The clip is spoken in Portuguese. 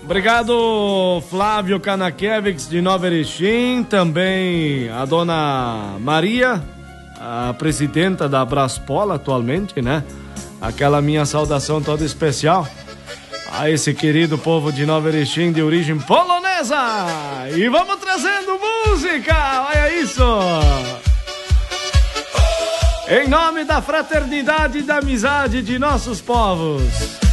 Obrigado, Flávio Kanakiewicz de Nova Erechim, também a dona Maria, a presidenta da Braspola atualmente, né? Aquela minha saudação toda especial a esse querido povo de Nova Erechim de origem polonesa. E vamos trazendo música, olha isso! Em nome da fraternidade e da amizade de nossos povos.